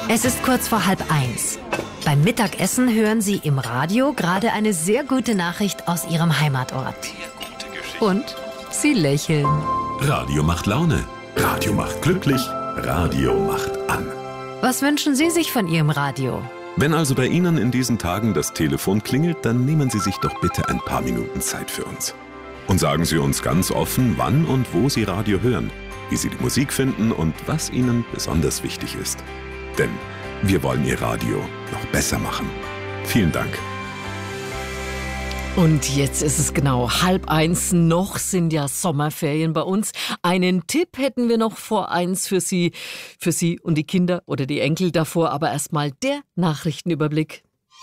Es ist kurz vor 12:30. Beim Mittagessen hören Sie im Radio gerade eine sehr gute Nachricht aus Ihrem Heimatort. Und Sie lächeln. Radio macht Laune. Radio macht glücklich. Radio macht an. Was wünschen Sie sich von Ihrem Radio? Wenn also bei Ihnen in diesen Tagen das Telefon klingelt, dann nehmen Sie sich doch bitte ein paar Minuten Zeit für uns. Und sagen Sie uns ganz offen, wann und wo Sie Radio hören, wie Sie die Musik finden und was Ihnen besonders wichtig ist. Denn wir wollen Ihr Radio noch besser machen. Vielen Dank. Und jetzt ist es genau 12:30. Noch sind ja Sommerferien bei uns. Einen Tipp hätten wir noch vor 1 für Sie und die Kinder oder die Enkel davor. Aber erstmal der Nachrichtenüberblick.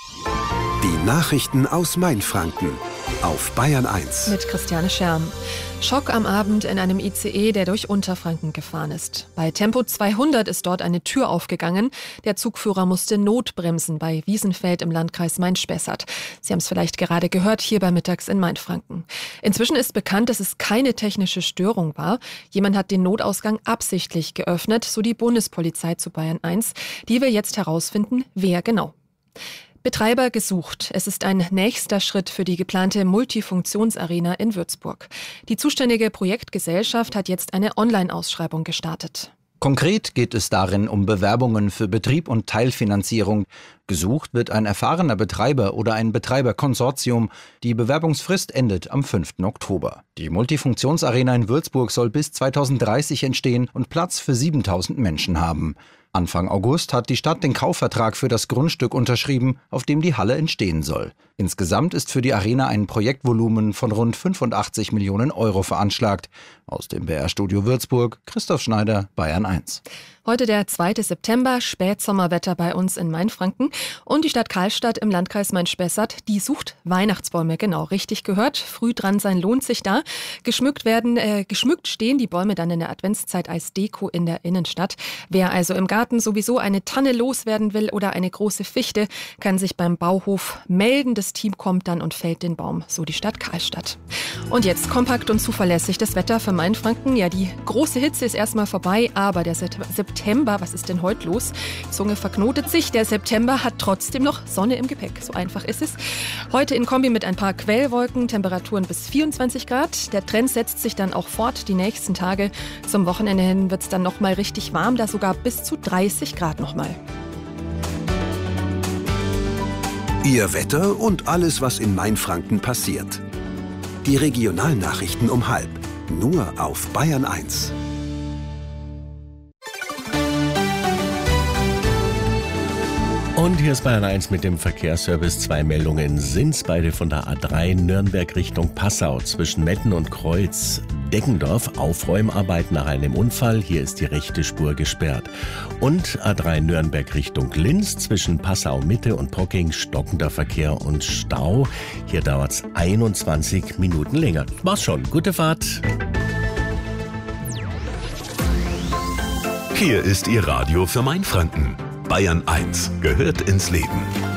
Die Nachrichten aus Mainfranken auf Bayern 1. Mit Christiane Scherm. Schock am Abend in einem ICE, der durch Unterfranken gefahren ist. Bei Tempo 200 ist dort eine Tür aufgegangen. Der Zugführer musste notbremsen bei Wiesenfeld im Landkreis Main-Spessart. Sie haben es vielleicht gerade gehört, hier bei Mittags in Mainfranken. Inzwischen ist bekannt, dass es keine technische Störung war. Jemand hat den Notausgang absichtlich geöffnet, so die Bundespolizei zu Bayern 1. Die will jetzt herausfinden, wer genau. Betreiber gesucht. Es ist ein nächster Schritt für die geplante Multifunktionsarena in Würzburg. Die zuständige Projektgesellschaft hat jetzt eine Online-Ausschreibung gestartet. Konkret geht es darin um Bewerbungen für Betrieb und Teilfinanzierung. Gesucht wird ein erfahrener Betreiber oder ein Betreiberkonsortium. Die Bewerbungsfrist endet am 5. Oktober. Die Multifunktionsarena in Würzburg soll bis 2030 entstehen und Platz für 7.000 Menschen haben. Anfang August hat die Stadt den Kaufvertrag für das Grundstück unterschrieben, auf dem die Halle entstehen soll. Insgesamt ist für die Arena ein Projektvolumen von rund 85 Millionen Euro veranschlagt. Aus dem BR-Studio Würzburg, Christoph Schneider, Bayern 1. Heute der 2. September, Spätsommerwetter bei uns in Mainfranken. Und die Stadt Karlstadt im Landkreis Main-Spessart, die sucht Weihnachtsbäume. Genau, richtig gehört. Früh dran sein lohnt sich da. Geschmückt stehen die Bäume dann in der Adventszeit als Deko in der Innenstadt. Wer also im Garten sowieso eine Tanne loswerden will oder eine große Fichte, kann sich beim Bauhof melden. Das Team kommt dann und fällt den Baum, so die Stadt Karlstadt. Und jetzt kompakt und zuverlässig das Wetter für Mainfranken. Ja, die große Hitze ist erstmal vorbei, aber der September, was ist denn heute los? Zunge verknotet sich. Der September hat trotzdem noch Sonne im Gepäck. So einfach ist es. Heute in Kombi mit ein paar Quellwolken, Temperaturen bis 24 Grad. Der Trend setzt sich dann auch fort die nächsten Tage. Zum Wochenende hin wird es dann nochmal richtig warm, da sogar bis zu 30 Grad nochmal. Ihr Wetter und alles, was in Mainfranken passiert. Die Regionalnachrichten um 12:30. Nur auf Bayern 1. Und hier ist Bayern 1 mit dem Verkehrsservice. 2 Meldungen sind's, beide von der A3 Nürnberg Richtung Passau zwischen Metten und Kreuz Deggendorf. Aufräumarbeiten nach einem Unfall. Hier ist die rechte Spur gesperrt. Und A3 Nürnberg Richtung Linz zwischen Passau Mitte und Pocking stockender Verkehr und Stau. Hier dauert's 21 Minuten länger. War's schon. Gute Fahrt. Hier ist Ihr Radio für Mainfranken. Bayern 1 gehört ins Leben.